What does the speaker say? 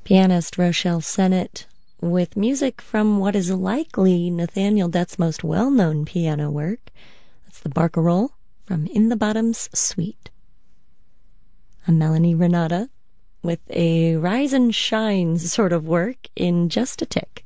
Pianist Rochelle Sennett with music from what is likely Nathaniel Dett's most well-known piano work. That's the Barcarolle from In the Bottom's Suite. I'm Melanie Renata with a rise and shine sort of work in Just a Tick.